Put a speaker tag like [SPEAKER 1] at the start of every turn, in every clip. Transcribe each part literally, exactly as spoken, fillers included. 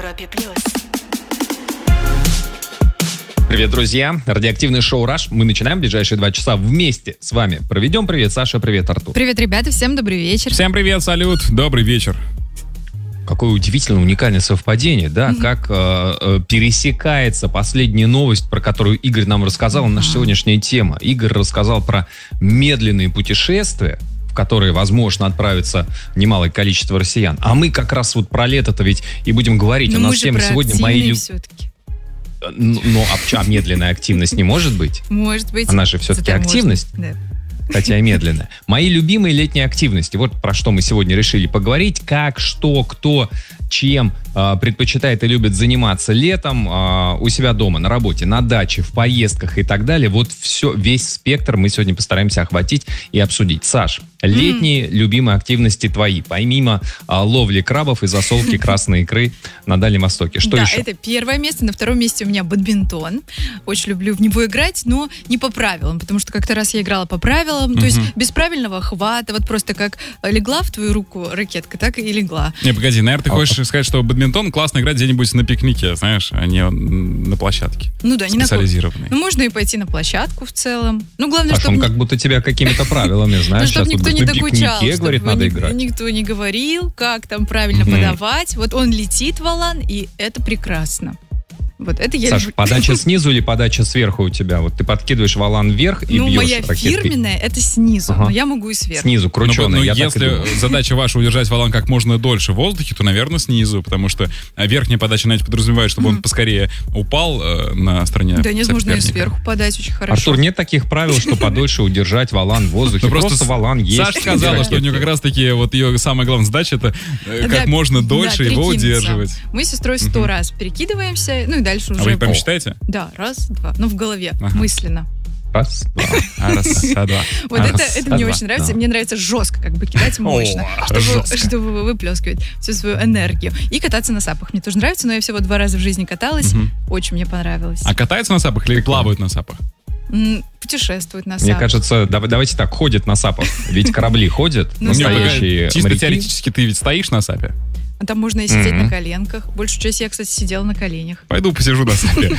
[SPEAKER 1] Европе плюс.
[SPEAKER 2] Привет, друзья. Радиоактивный шоу «Раш». Мы начинаем ближайшие два часа вместе с вами. Проведем. Привет, Саша. Привет, Артур.
[SPEAKER 3] Привет, ребята. Всем добрый вечер.
[SPEAKER 4] Всем привет, салют. Добрый вечер.
[SPEAKER 2] Какое удивительное, уникальное совпадение, да, mm-hmm. как э, э, пересекается последняя новость, про которую Игорь нам рассказал, mm-hmm. наша сегодняшняя тема. Игорь рассказал про медленные путешествия, в которые возможно отправиться немалое количество россиян. А мы как раз вот про лето-то ведь и будем говорить.
[SPEAKER 3] Но
[SPEAKER 2] у нас
[SPEAKER 3] мы же
[SPEAKER 2] тема
[SPEAKER 3] про
[SPEAKER 2] сегодня мои люб...
[SPEAKER 3] все-таки.
[SPEAKER 2] Но, но а медленная активность не может быть?
[SPEAKER 3] Может быть.
[SPEAKER 2] Она же все-таки
[SPEAKER 3] Зато
[SPEAKER 2] активность.
[SPEAKER 3] можно, да.
[SPEAKER 2] Хотя и медленно. Мои любимые летние активности. Вот про что мы сегодня решили поговорить. Как, что, кто, чем э, предпочитает и любит заниматься летом э, у себя дома, на работе, на даче, в поездках и так далее. Вот все, весь спектр мы сегодня постараемся охватить и обсудить. Саш, летние mm. любимые активности твои, помимо э, ловли крабов и засолки красной икры на Дальнем Востоке. Что
[SPEAKER 3] да,
[SPEAKER 2] еще?
[SPEAKER 3] Это первое место. На втором месте у меня бадминтон. Очень люблю в него играть, но не по правилам, потому что как-то раз я играла по правилам, то есть без правильного хвата, вот просто как легла в твою руку ракетка, так и легла.
[SPEAKER 4] Не, погоди, наверное, ты хочешь сказать, что бадминтон классно играть где-нибудь на пикнике, знаешь, а не на площадке.
[SPEAKER 3] Ну да, не на
[SPEAKER 4] специализированной.
[SPEAKER 3] Ну, можно и пойти на площадку в целом. Ну, главное,
[SPEAKER 2] А
[SPEAKER 3] чтобы...
[SPEAKER 2] он как будто тебя какими-то правилами, знаешь,
[SPEAKER 3] чтобы
[SPEAKER 2] сейчас
[SPEAKER 3] никто не
[SPEAKER 2] на
[SPEAKER 3] докучал,
[SPEAKER 2] пикнике, говорит,
[SPEAKER 3] чтобы
[SPEAKER 2] надо
[SPEAKER 3] ни-
[SPEAKER 2] играть.
[SPEAKER 3] никто не говорил, как там правильно
[SPEAKER 2] Мгм.
[SPEAKER 3] подавать. Вот он летит, валан, и это прекрасно. Вот это я
[SPEAKER 2] Саш,
[SPEAKER 3] люблю.
[SPEAKER 2] подача снизу или подача сверху у тебя? Вот ты подкидываешь валан вверх и
[SPEAKER 3] Ну,
[SPEAKER 2] бьешь
[SPEAKER 3] моя
[SPEAKER 2] ракеткой.
[SPEAKER 3] фирменная, это снизу,
[SPEAKER 2] Ага.
[SPEAKER 3] но я могу и сверху.
[SPEAKER 2] Снизу,
[SPEAKER 4] Ну,
[SPEAKER 2] крученая,
[SPEAKER 4] ну,
[SPEAKER 2] я так и
[SPEAKER 4] если
[SPEAKER 2] думал.
[SPEAKER 4] задача ваша удержать валан как можно дольше в воздухе, то, наверное, снизу, потому что верхняя подача, знаете, подразумевает, чтобы он поскорее упал э, на стороне
[SPEAKER 3] Да нет, можно и
[SPEAKER 4] соперника.
[SPEAKER 3] сверху подать очень хорошо.
[SPEAKER 2] Артур, нет таких правил, что подольше удержать валан в воздухе.
[SPEAKER 4] Ну,
[SPEAKER 2] Просто,
[SPEAKER 4] просто с-
[SPEAKER 2] валан есть.
[SPEAKER 4] Саша сказала, что у нее как раз-таки вот ее самая главная задача это э, как
[SPEAKER 3] Да,
[SPEAKER 4] можно
[SPEAKER 3] да,
[SPEAKER 4] дольше его
[SPEAKER 3] перекинуться.
[SPEAKER 4] удерживать.
[SPEAKER 3] Мы с сестрой сто
[SPEAKER 4] Мгм.
[SPEAKER 3] раз перекидываемся, ну и дальше уже...
[SPEAKER 4] А вы прям
[SPEAKER 3] О.
[SPEAKER 4] считаете?
[SPEAKER 3] Да, раз, два. Ну, в голове,
[SPEAKER 4] Ага.
[SPEAKER 3] мысленно.
[SPEAKER 2] Раз, два.
[SPEAKER 4] А, раз, а, два.
[SPEAKER 3] Вот
[SPEAKER 4] А,
[SPEAKER 3] это,
[SPEAKER 4] раз,
[SPEAKER 3] это
[SPEAKER 2] а,
[SPEAKER 3] мне
[SPEAKER 2] два,
[SPEAKER 3] очень нравится.
[SPEAKER 2] да.
[SPEAKER 3] Мне нравится жестко как бы кидать мощно,
[SPEAKER 4] О,
[SPEAKER 3] чтобы,
[SPEAKER 4] жестко.
[SPEAKER 3] чтобы выплескивать всю свою энергию. И кататься на сапах мне тоже нравится, но я всего два раза в жизни каталась.
[SPEAKER 4] Мгм.
[SPEAKER 3] Очень мне понравилось.
[SPEAKER 4] А катаются на сапах или плавают на сапах?
[SPEAKER 3] М, Путешествует на
[SPEAKER 2] Мне
[SPEAKER 3] сапах.
[SPEAKER 2] кажется, дав- давайте так, ходят на сапах. Ведь корабли ходят,
[SPEAKER 3] Ну,
[SPEAKER 4] Не, погоди,
[SPEAKER 2] настоящие
[SPEAKER 4] чисто
[SPEAKER 2] моряки.
[SPEAKER 4] теоретически ты ведь стоишь на сапе?
[SPEAKER 3] А там можно и сидеть
[SPEAKER 2] Мгм.
[SPEAKER 3] на коленках. Большую часть я, кстати, сидела на коленях.
[SPEAKER 4] Пойду посижу на сапе.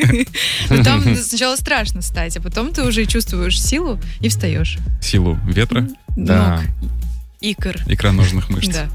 [SPEAKER 3] Но там сначала страшно встать, а потом ты уже чувствуешь силу и встаешь.
[SPEAKER 4] Силу ветра,
[SPEAKER 2] Да.
[SPEAKER 3] Ног, икр.
[SPEAKER 4] икроножных мышц.
[SPEAKER 3] Да.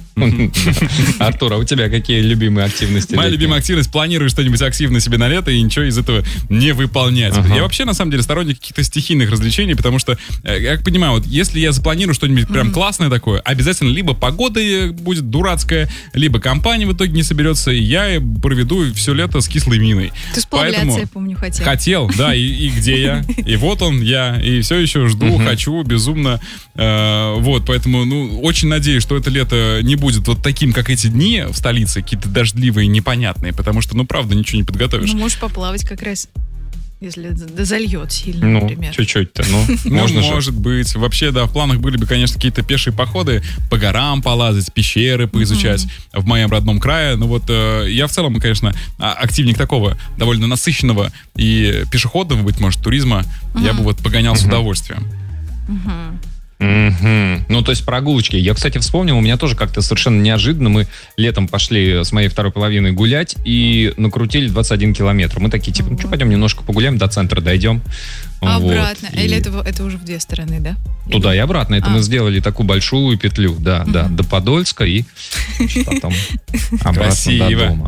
[SPEAKER 2] Артур, а у тебя какие любимые активности?
[SPEAKER 4] Моя
[SPEAKER 2] летние?
[SPEAKER 4] любимая активность — планирую что-нибудь активно себе на лето и ничего из этого не выполнять.
[SPEAKER 2] Ага.
[SPEAKER 4] Я вообще, на самом деле, сторонник каких-то стихийных развлечений, потому что, э, я понимаю, вот если я запланирую что-нибудь прям классное такое, обязательно либо погода э, будет дурацкая, либо компания в итоге не соберется, и я проведу все лето с кислой миной.
[SPEAKER 3] Ты сплавляться,
[SPEAKER 4] Поэтому
[SPEAKER 3] я помню, хотел.
[SPEAKER 4] Хотел, да, и, и где я? И вот он, я, и все еще жду, хочу, безумно. Э, вот, поэтому, ну, очень надеюсь, что это лето не будет вот таким, как эти дни в столице, какие-то дождливые, непонятные, потому что, ну, правда, ничего не подготовишь.
[SPEAKER 3] Ну, можешь поплавать как раз, если д- зальет сильно,
[SPEAKER 2] Ну,
[SPEAKER 3] например.
[SPEAKER 2] чуть-чуть-то, ну,
[SPEAKER 4] Ну,
[SPEAKER 2] можно же.
[SPEAKER 4] может быть. Вообще, да, в планах были бы, конечно, какие-то пешие походы, по горам полазать, пещеры поизучать в моем родном крае. Ну вот э, я в целом, конечно, а- активник такого довольно насыщенного и пешеходного, быть может, туризма. Я бы вот погонял с удовольствием.
[SPEAKER 3] Мгм.
[SPEAKER 2] Мгм. Ну, то есть прогулочки. Я, кстати, вспомнил, у меня тоже как-то совершенно неожиданно. Мы летом пошли с моей второй половиной гулять и накрутили двадцать один километр. Мы такие, типа, ну что, пойдем немножко погуляем, до центра дойдем.
[SPEAKER 3] А
[SPEAKER 2] Вот.
[SPEAKER 3] обратно?
[SPEAKER 2] И
[SPEAKER 3] Или это, в- это уже в две стороны, да?
[SPEAKER 2] Туда и обратно. Это
[SPEAKER 3] А.
[SPEAKER 2] мы сделали такую большую петлю, да, да, до Подольска и что там обратно до
[SPEAKER 4] Красиво.
[SPEAKER 2] дома.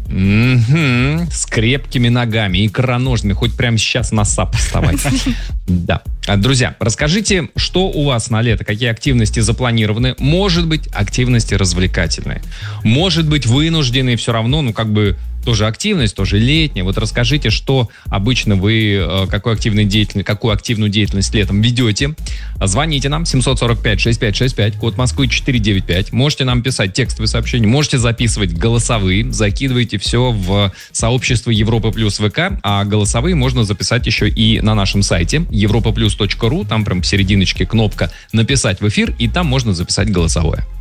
[SPEAKER 2] Мгм. С крепкими ногами, икроножными, хоть прямо сейчас на сап вставать. Да. А, Друзья, расскажите, что у вас на лето, какие активности запланированы. Может быть, активности развлекательные. Может быть, вынужденные все равно, ну, как бы, тоже активность, тоже летняя. Вот расскажите, что обычно вы, э, какую активную деятельность, какую активную деятельность летом ведете. Звоните нам семь сорок пять шестьдесят пять шестьдесят пять, код Москвы четыреста девяносто пять. Можете нам писать текстовые сообщения, можете записывать голосовые, закидывайте все в сообщество Европа Плюс ВК, а голосовые можно записать еще и на нашем сайте европа плюс точка ру, там прям посерединочке кнопка «Написать в эфир», и там можно записать голосовое.